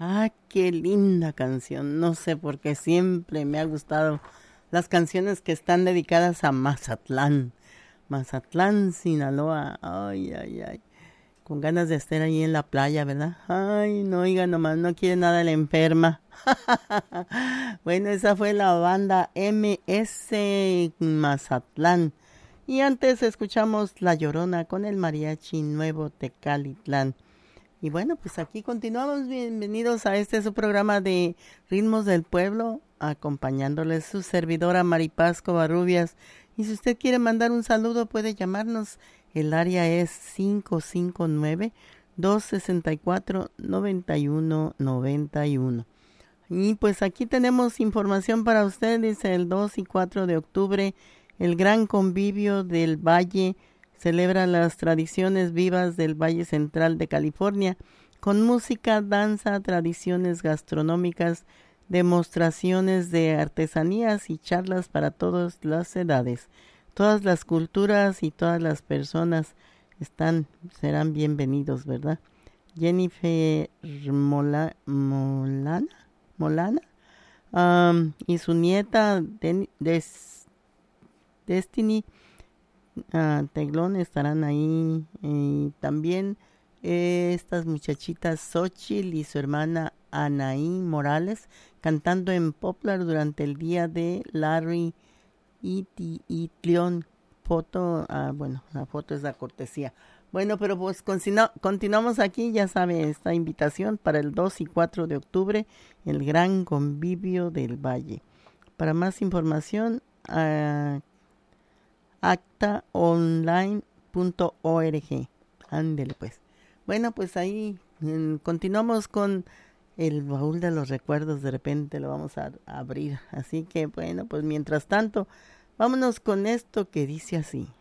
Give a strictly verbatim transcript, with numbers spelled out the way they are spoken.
Ah, qué linda canción. No sé por qué siempre me ha gustado las canciones que están dedicadas a Mazatlán. Mazatlán, Sinaloa. Ay, ay, ay. Con ganas de estar ahí en la playa, ¿verdad? Ay, no, oiga, nomás no quiere nada la enferma. Bueno, esa fue la banda M S Mazatlán. Y antes escuchamos La Llorona con el mariachi Nuevo Tecalitlán. Y bueno, pues aquí continuamos. Bienvenidos a este su programa de Ritmos del Pueblo, acompañándoles su servidora Maripaz Covarrubias. Y si usted quiere mandar un saludo, puede llamarnos. El área es cinco cinco nueve, dos seis cuatro, nueve uno nueve uno. Y pues aquí tenemos información para ustedes. El dos y cuatro de octubre, el gran convivio del Valle celebra las tradiciones vivas del Valle Central de California con música, danza, tradiciones gastronómicas, demostraciones de artesanías y charlas para todas las edades. Todas las culturas y todas las personas están serán bienvenidos, ¿verdad? Jennifer Mola, Molana, Molana um, y su nieta Den, Des, Destiny Uh, Teglón estarán ahí. Y también eh, estas muchachitas Xochitl y su hermana Anaí Morales cantando en Poplar durante el día de Larry Iti Itlión. Foto, uh, bueno, la foto es la cortesía. Bueno, pero pues continu- continuamos aquí, ya sabe, esta invitación para el dos y cuatro de octubre, el gran convivio del Valle. Para más información, uh, acta online punto org. Ándele pues. Bueno, pues ahí mm, continuamos con el baúl de los recuerdos. De repente lo vamos a, a abrir. Así que bueno, pues mientras tanto, vámonos con esto que dice así.